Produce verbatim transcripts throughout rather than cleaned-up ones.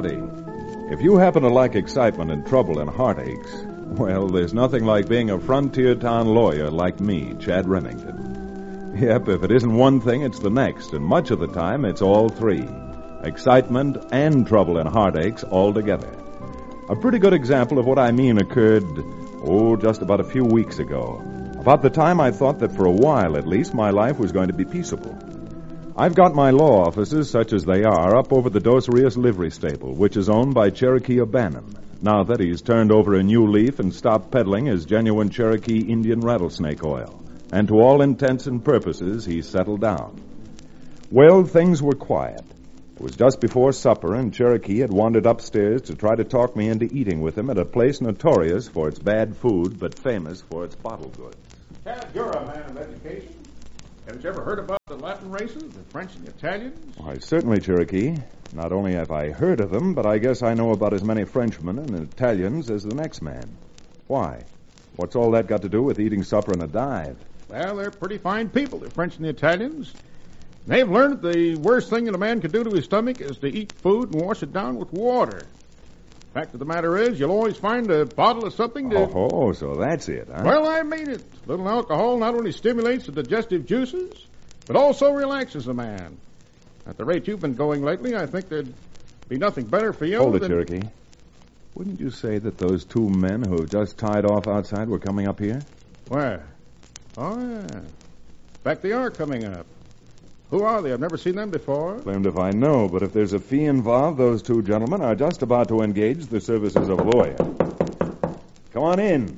Howdy. If you happen to like excitement and trouble and heartaches, well, there's nothing like being a frontier town lawyer like me, Chad Remington. Yep, if it isn't one thing, it's the next, and much of the time, it's all three. Excitement and trouble and heartaches all together. A pretty good example of what I mean occurred, oh, just about a few weeks ago. About the time I thought that for a while, at least, my life was going to be peaceable. I've got my law offices, such as they are, up over the Dos Rios livery stable, which is owned by Cherokee O'Bannon, now that he's turned over a new leaf and stopped peddling his genuine Cherokee Indian rattlesnake oil. And to all intents and purposes, he's settled down. Well, things were quiet. It was just before supper, and Cherokee had wandered upstairs to try to talk me into eating with him at a place notorious for its bad food, but famous for its bottle goods. Chad, you're a man of education. Haven't you ever heard about the Latin races, the French and the Italians? Why, certainly, Cherokee. Not only have I heard of them, but I guess I know about as many Frenchmen and Italians as the next man. Why? What's all that got to do with eating supper in a dive? Well, they're pretty fine people, the French and the Italians. They've learned that the worst thing that a man can do to his stomach is to eat food and wash it down with water. Fact of the matter is, you'll always find a bottle of something to... Oh, so that's it, huh? Well, I mean it. A little alcohol not only stimulates the digestive juices, but also relaxes a man. At the rate you've been going lately, I think there'd be nothing better for you Hold it, than... Cherokee. Wouldn't you say that those two men who have just tied off outside were coming up here? Where? Oh, yeah. In fact, they are coming up. Who are they? I've never seen them before. Blamed if I know, but if there's a fee involved, those two gentlemen are just about to engage the services of a lawyer. Come on in.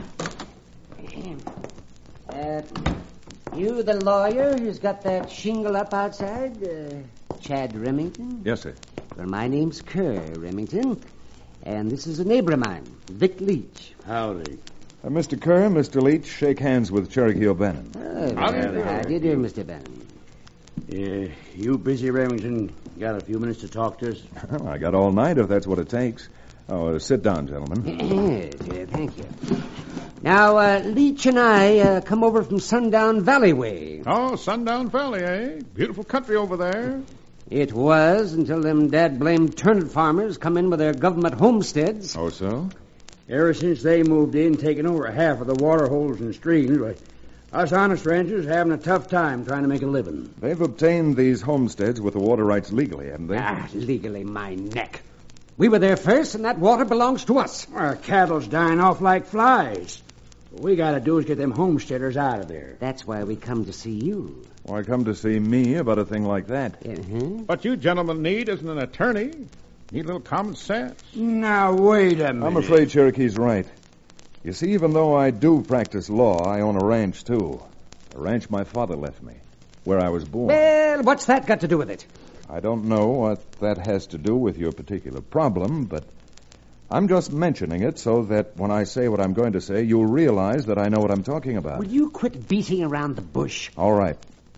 Uh, you the lawyer who's got that shingle up outside? Uh, Chad Remington? Yes, sir. Well, my name's Kerr Remington, and this is a neighbor of mine, Vic Leach. Howdy. Uh, Mister Kerr, Mister Leach, shake hands with Cherokee O'Bannon. Oh, How do you do? How do you do, Mister Bannon? Yeah, you busy, Remington? Got a few minutes to talk to us? Well, I got all night if that's what it takes. Oh, uh, sit down, gentlemen. Yes, uh, thank you. Now, uh, Leach and I uh, come over from Sundown Valley way. Oh, Sundown Valley, eh? Beautiful country over there. It was until them dad-blamed turnip farmers come in with their government homesteads. Oh, so? Ever since they moved in, taking over half of the water holes and streams, like, us honest ranchers having a tough time trying to make a living. They've obtained these homesteads with the water rights legally, haven't they? Ah, legally, my neck. We were there first, and that water belongs to us. Our cattle's dying off like flies. What we got to do is get them homesteaders out of there. That's why we come to see you. Why come to see me about a thing like that? Uh-huh. What you gentlemen need isn't an attorney. Need a little common sense. Now, wait a minute. I'm afraid Cherokee's right. You see, even though I do practice law, I own a ranch, too. A ranch my father left me, where I was born. Well, what's that got to do with it? I don't know what that has to do with your particular problem, but I'm just mentioning it so that when I say what I'm going to say, you'll realize that I know what I'm talking about. Will you quit beating around the bush? All right.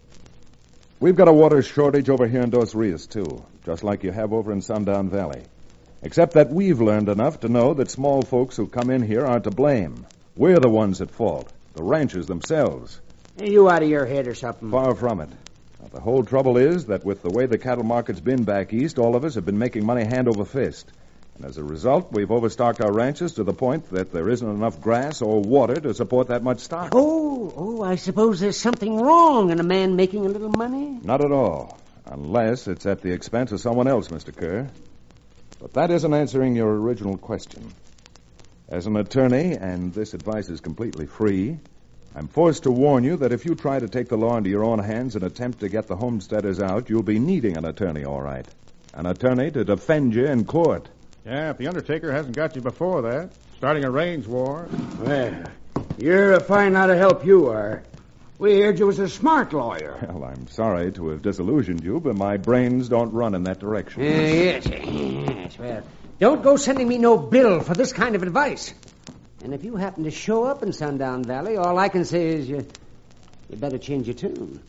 We've got a water shortage over here in Dos Rios, too, just like you have over in Sundown Valley. Except that we've learned enough to know that small folks who come in here are to blame. We're the ones at fault, the ranchers themselves. Are you out of your head or something? Far from it. Now, the whole trouble is that with the way the cattle market's been back east, all of us have been making money hand over fist. And as a result, we've overstocked our ranches to the point that there isn't enough grass or water to support that much stock. Oh, oh, I suppose there's something wrong in a man making a little money? Not at all. Unless it's at the expense of someone else, Mister Kerr. But that isn't answering your original question. As an attorney, and this advice is completely free, I'm forced to warn you that if you try to take the law into your own hands and attempt to get the homesteaders out, you'll be needing an attorney, all right. An attorney to defend you in court. Yeah, if the Undertaker hasn't got you before that, starting a range war. Well, you're a fine lot of help you are. We heard you was a smart lawyer. Well, I'm sorry to have disillusioned you, but my brains don't run in that direction. Uh, yes, yes. Well, don't go sending me no bill for this kind of advice. And if you happen to show up in Sundown Valley, all I can say is you, you better change your tune.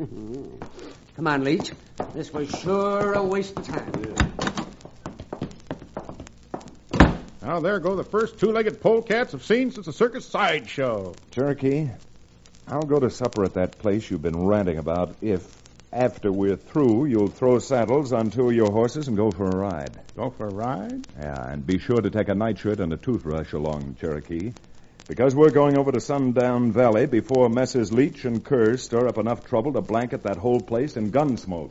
Come on, Leach. This was sure a waste of time. Now, there go the first two-legged polecats I've seen since the circus sideshow. Cherokee, I'll go to supper at that place you've been ranting about if After we're through, you'll throw saddles on two of your horses and go for a ride. Go for a ride? Yeah, and be sure to take a nightshirt and a toothbrush along, Cherokee. Because we're going over to Sundown Valley before Messrs. Leach and Kerr stir up enough trouble to blanket that whole place in gun smoke.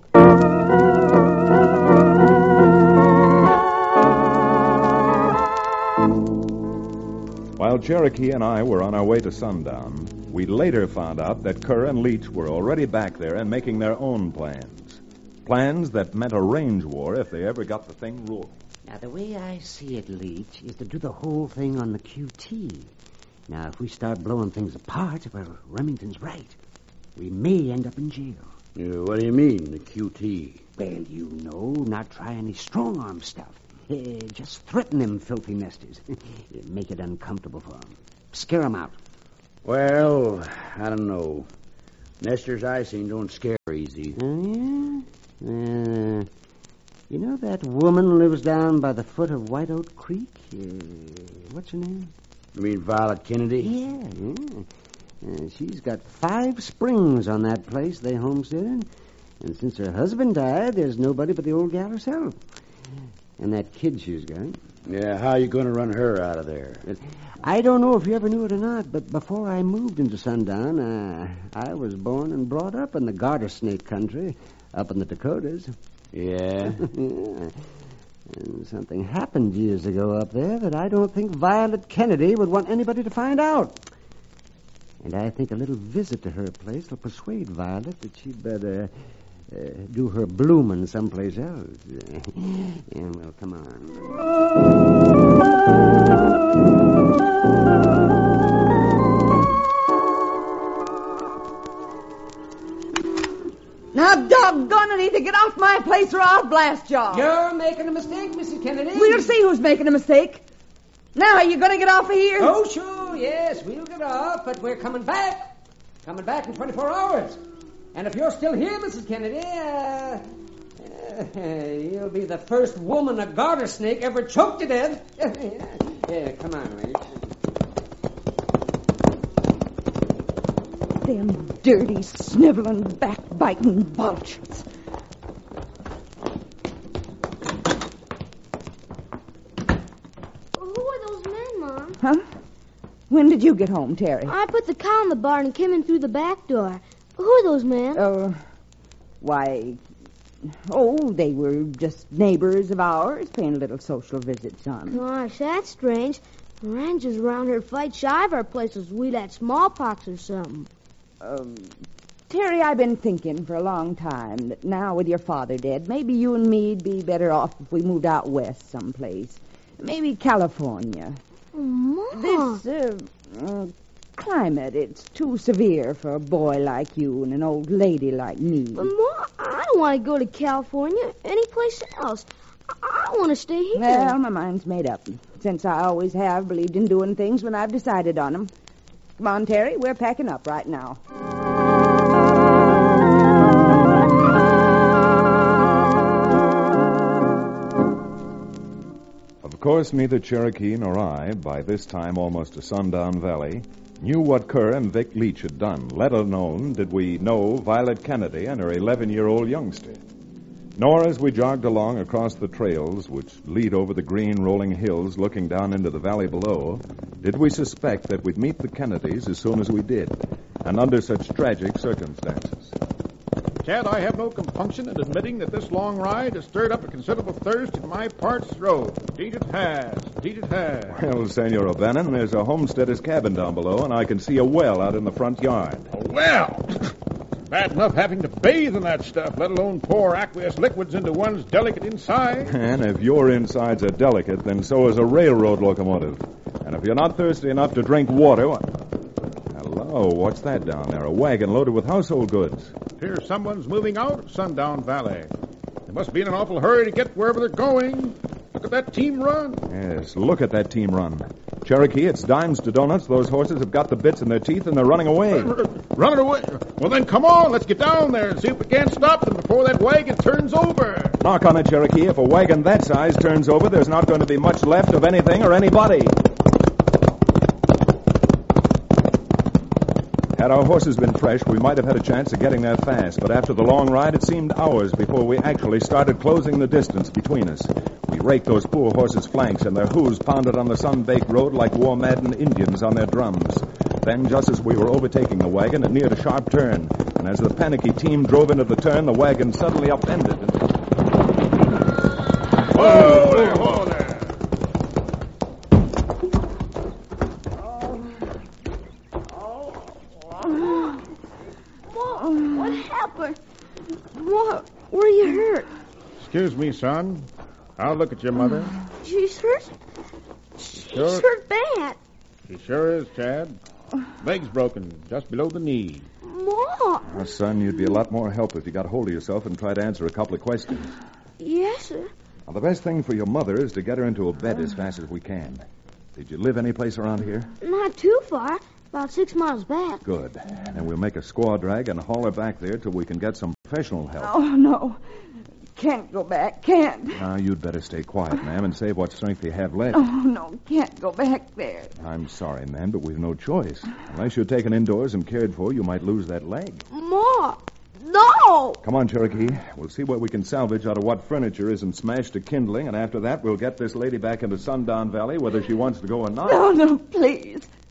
While Cherokee and I were on our way to Sundown, we later found out that Kerr and Leach were already back there and making their own plans. Plans that meant a range war if they ever got the thing rolling. Now, the way I see it, Leach, is to do the whole thing on the Q T. Now, if we start blowing things apart, well, Remington's right. We may end up in jail. Yeah, what do you mean, the Q T? Well, you know, not try any strong-arm stuff. Uh, just threaten them filthy nesters. Make it uncomfortable for them. Scare them out. Well, I don't know. Nesters I seen don't scare easy. Oh, yeah? Uh, you know that woman lives down by the foot of White Oak Creek? Uh, what's her name? You mean Violet Kennedy? Yeah, yeah. Uh, she's got five springs on that place they homesteaded. And since her husband died, there's nobody but the old gal herself. And that kid she's got. Yeah, how you going to run her out of there? I don't know if you ever knew it or not, but before I moved into Sundown, uh, I was born and brought up in the garter snake country, up in the Dakotas. Yeah? Yeah. And something happened years ago up there that I don't think Violet Kennedy would want anybody to find out. And I think a little visit to her place will persuade Violet that she'd better uh, do her blooming someplace else. Yeah, well, come on. Now, doggone it, either get off my place or I'll blast y'all. You're making a mistake, Missus Kennedy. We'll see who's making a mistake. Now, are you going to get off of here? Oh, sure, yes, we'll get off, but we're coming back. Coming back in twenty-four hours. And if you're still here, Missus Kennedy, uh, uh, you'll be the first woman a garter snake ever choked to death. Yeah, come on, lady. Them dirty, sniveling, backbiting vultures. Who are those men, Mom? Huh? When did you get home, Terry? I put the cow in the barn and came in through the back door. Who are those men? Oh, why, oh, they were just neighbors of ours, paying a little social visit, son. Gosh, that's strange. The ranchers around here fight shy of our places. We'd had smallpox or something. Um, Terry, I've been thinking for a long time that now with your father dead, maybe you and me'd be better off if we moved out west someplace. Maybe California. Oh, Mom. This uh, uh, climate, it's too severe for a boy like you and an old lady like me. But, Mom, I don't want to go to California. Any place else. I, I want to stay here. Well, my mind's made up. Since I always have believed in doing things when I've decided on them. Come on, Terry, we're packing up right now. Of course, neither Cherokee nor I, by this time almost to Sundown Valley, knew what Kerr and Vic Leach had done, let alone did we know Violet Kennedy and her eleven-year-old youngster. Nor as we jogged along across the trails which lead over the green rolling hills looking down into the valley below, did we suspect that we'd meet the Kennedys as soon as we did, and under such tragic circumstances. Chad, I have no compunction in admitting that this long ride has stirred up a considerable thirst in my parched throat. Indeed it has. Indeed it has. Well, Senor O'Bannon, there's a homesteader's cabin down below, and I can see a well out in the front yard. Oh, well, bad enough having to bathe in that stuff, let alone pour aqueous liquids into one's delicate inside. And if your insides are delicate, then so is a railroad locomotive. And if you're not thirsty enough to drink water... Hello, what's that down there? A wagon loaded with household goods. Appears someone's moving out of Sundown Valley. They must be in an awful hurry to get wherever they're going. Look at that team run. Yes, look at that team run. Cherokee, it's dimes to donuts. Those horses have got the bits in their teeth and they're running away. Running away? Well, then come on. Let's get down there and see if we can't stop them before that wagon turns over. Knock on it, Cherokee. If a wagon that size turns over, there's not going to be much left of anything or anybody. Had our horses been fresh, we might have had a chance of getting there fast, but after the long ride, it seemed hours before we actually started closing the distance between us. We raked those poor horses' flanks, and their hooves pounded on the sun-baked road like war-maddened Indians on their drums. Then, just as we were overtaking the wagon, it neared a sharp turn, and as the panicky team drove into the turn, the wagon suddenly upended. And... Whoa there, whoa there! What happened? What? Where you hurt? Excuse me, son. I'll look at your mother. She's hurt. She's Sure. hurt bad. She sure is, Chad. Leg's broken, just below the knee. Ma. Oh, son, you'd be a lot more help if you got hold of yourself and tried to answer a couple of questions. Yes, sir. Now, the best thing for your mother is to get her into a bed as fast as we can. Did you live any place around here? Not too far. About six miles back. Good. Then we'll make a squaw drag and haul her back there till we can get some professional help. Oh, no. Can't go back. Can't. Now, you'd better stay quiet, ma'am, and save what strength you have left. Oh, no. Can't go back there. I'm sorry, ma'am, but we've no choice. Unless you're taken indoors and cared for, you might lose that leg. Ma. No. Come on, Cherokee. We'll see what we can salvage out of what furniture isn't smashed to kindling, and after that, we'll get this lady back into Sundown Valley, whether she wants to go or not. No, no, please.